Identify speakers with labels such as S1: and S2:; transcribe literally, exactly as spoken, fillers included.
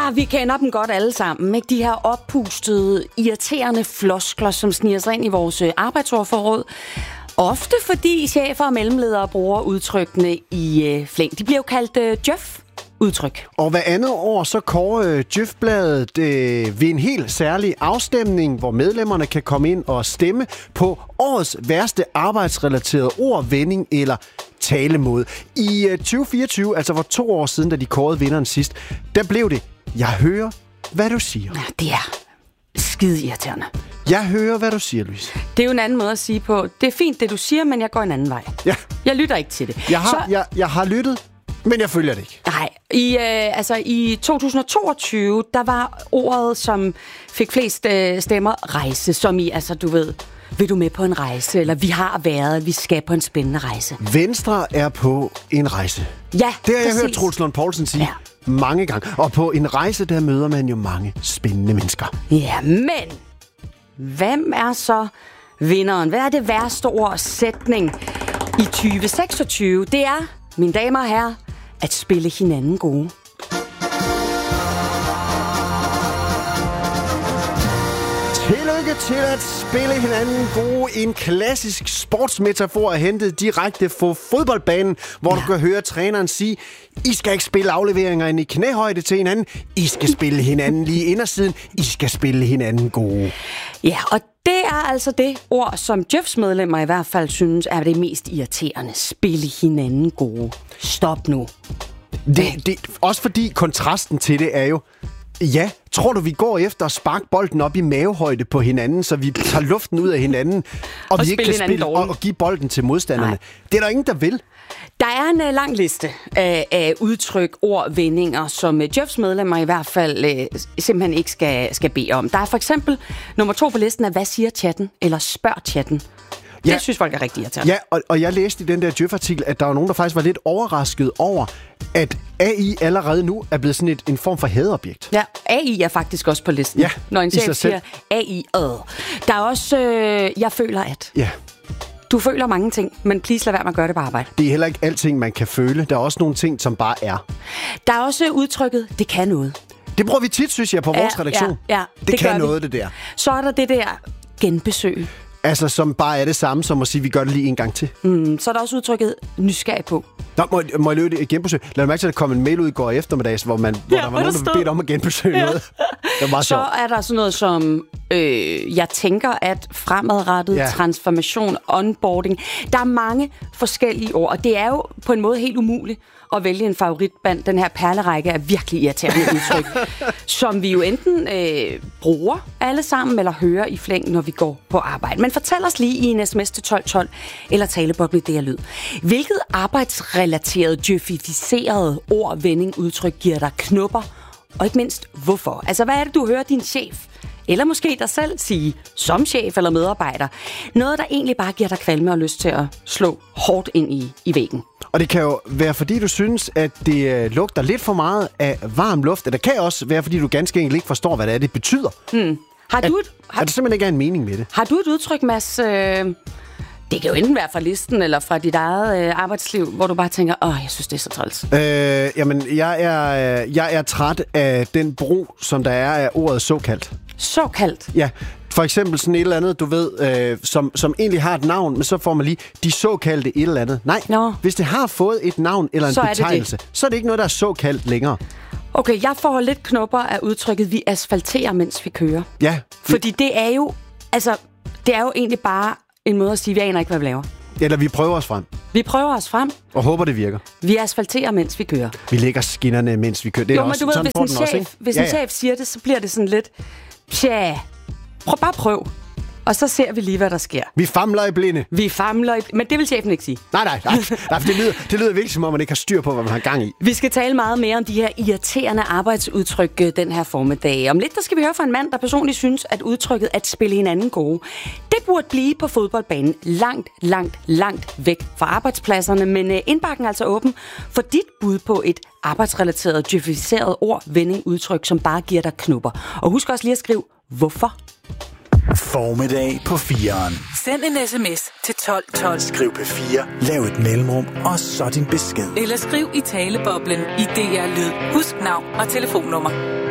S1: Ah, vi kender dem godt alle sammen, ikke? De her oppustede, irriterende floskler, som sniger sig ind i vores arbejdsordforråd. Ofte fordi chefer og mellemledere bruger udtrykkene i øh, flæng. De bliver jo kaldt øh, djøf. Udtryk.
S2: Og hver andet år så kårer øh, Djøf-bladet øh, ved en helt særlig afstemning, hvor medlemmerne kan komme ind og stemme på årets værste arbejdsrelaterede ord, vending eller talemåde. I øh, tyve fireogtyve, altså for to år siden, da de kårede vinderen sidst, der blev det, jeg hører, hvad du siger.
S1: Ja, det er skide irriterende.
S2: Jeg hører, hvad du siger, Louise.
S1: Det er jo en anden måde at sige på, det er fint, det du siger, men jeg går en anden vej.
S2: Ja.
S1: Jeg lytter ikke til det.
S2: Jeg har,
S1: så...
S2: jeg, jeg har lyttet, men jeg følger det ikke.
S1: Nej, i, øh, altså, i to tusind og toogtyve, der var ordet, som fik flest øh, stemmer, rejse, som i, altså du ved, vil du med på en rejse, eller vi har været, vi skal på en spændende rejse.
S2: Venstre er på en rejse.
S1: Ja,
S2: Det har jeg
S1: præcis.
S2: hørt Troels Lund Poulsen sige ja. mange gange. Og på en rejse, der møder man jo mange spændende mennesker.
S1: Ja, men hvem er så vinderen? Hvad er det værste ord sætning i tyve seksogtyve? Det er, mine damer og herrer, at spille hinanden gode.
S2: Tillykke til at spille hinanden gode. En klassisk sportsmetafor er hentet direkte fra fodboldbanen, hvor ja. du kan høre træneren sige, I skal ikke spille afleveringer ind i knæhøjde til hinanden. I skal spille hinanden lige indersiden. I skal spille hinanden gode.
S1: Ja, og det er altså det ord, som Djøfs medlemmer i hvert fald synes er det mest irriterende. Spille hinanden gode. Stop nu.
S2: Det, det, også fordi kontrasten til det er jo, ja, tror du, vi går efter at sparke bolden op i mavehøjde på hinanden, så vi tager luften ud af hinanden, og, og vi ikke kan spille og, og give bolden til modstanderne? Nej. Det er der ingen, der vil.
S1: Der er en uh, lang liste af, af udtryk, ord, vendinger, som uh, Djøfs medlemmer i hvert fald uh, simpelthen ikke skal, skal bede om. Der er for eksempel nummer to på listen af, hvad siger chatten, eller spørg chatten. Det ja. synes folk er rigtig irriterende.
S2: Ja, og, og jeg læste i den der Djøf-artikel, at der var nogen, der faktisk var lidt overrasket over, at A I allerede nu er blevet sådan et, en form for hadobjekt.
S1: Ja, A I er faktisk også på listen.
S2: Ja,
S1: når en chef siger A I. Øh. Der er også, øh, jeg føler at.
S2: Ja.
S1: Du føler mange ting, men please lad være med at gøre det på arbejde.
S2: Det er heller ikke alting, man kan føle. Der er også nogle ting, som bare er.
S1: Der er også udtrykket, det kan noget.
S2: Det bruger vi tit, synes jeg, på vores
S1: ja,
S2: redaktion.
S1: Ja, ja,
S2: det,
S1: det
S2: kan
S1: vi.
S2: noget, det der.
S1: Så er der det der genbesøg.
S2: Altså, som bare er det samme, som at sige, at vi gør det lige en gang til.
S1: Mm, så er der også udtrykket nysgerrig på.
S2: Nå, må, må jeg løbe et genbesøg? Lad mig mærke til, at der kom en mail ud i går eftermiddags, hvor, man, hvor
S1: ja,
S2: der var nogen, der bedte om at genbesøge ja. noget. Det var meget
S1: så
S2: sjovt.
S1: er der sådan noget som, øh, jeg tænker, at fremadrettet, ja. transformation, onboarding. Der er mange forskellige ord, og det er jo på en måde helt umuligt at vælge en favoritband. Den her perlerække er virkelig irriterende udtryk, som vi jo enten øh, bruger alle sammen, eller hører i flæng, når vi går på arbejde. Men fortæl os lige i en sms til tolv tolv, eller taleboble D R Lyd. Hvilket arbejdsrelateret, djøfificeret ord, vending, udtryk giver dig knupper? Og ikke mindst, hvorfor? Altså, hvad er det, du hører din chef, eller måske dig selv sige, som chef eller medarbejder? Noget, der egentlig bare giver dig kvalme og lyst til at slå hårdt ind i, i væggen.
S2: Og det kan jo være, fordi du synes, at det øh, lugter lidt for meget af varm luft. Eller det kan også være, fordi du ganske enkelt ikke forstår, hvad det er, det betyder.
S1: Hmm. Har du et, har,
S2: at der simpelthen ikke er en mening med det.
S1: Har du et udtryk, Mads? Øh, det kan jo enten være fra listen, eller fra dit eget øh, arbejdsliv, hvor du bare tænker, åh, jeg synes, det er så træls.
S2: Øh, jamen, jeg er, jeg er træt af den brug, som der er af ordet såkaldt.
S1: Såkaldt?
S2: Ja. For eksempel sådan et eller andet, du ved, øh, som, som egentlig har et navn, men så får man lige de såkaldte et eller andet. Nej,
S1: Nå.
S2: Hvis det har fået et navn eller en
S1: så
S2: betegnelse, det det. så er det ikke noget, der er såkaldt længere.
S1: Okay, jeg får lidt knupper af udtrykket, vi asfalterer, mens vi kører.
S2: Ja.
S1: Fordi det er jo, altså, det er jo egentlig bare en måde at sige, vi aner ikke, hvad vi laver.
S2: Eller vi prøver os frem.
S1: Vi prøver os frem.
S2: Og håber, det virker.
S1: Vi asfalterer, mens vi kører.
S2: Vi lægger skinnerne, mens vi kører. Det er
S1: jo, men
S2: også,
S1: du ved,
S2: sådan
S1: hvis en chef,
S2: også,
S1: hvis
S2: ja,
S1: en
S2: ja.
S1: chef siger det, så bliver det sådan lidt, tja, prøv, bare prøv. Og så ser vi lige, hvad der sker.
S2: Vi famler i blinde.
S1: Vi famler i blinde. Men det vil chefen ikke sige.
S2: Nej, nej, nej. nej det, lyder, det lyder virkelig, som om man ikke har styr på, hvad man har gang i.
S1: Vi skal tale meget mere om de her irriterende arbejdsudtryk den her formiddag. Om lidt, der skal vi høre fra en mand, der personligt synes, at udtrykket at spille hinanden gode, det burde blive på fodboldbanen langt, langt, langt væk fra arbejdspladserne. Men indbakken er altså åben for dit bud på et arbejdsrelateret, djøfificeret ord, vending, udtryk, som bare giver dig knupper. Og husk også lige at skrive, hvorfor?
S3: Formiddag på fireren.
S4: Send en sms til tolv tolv.
S3: Skriv P fire, lav et mellemrum, og så din besked.
S4: Eller skriv i taleboblen i D R Lyd. Husk navn og telefonnummer.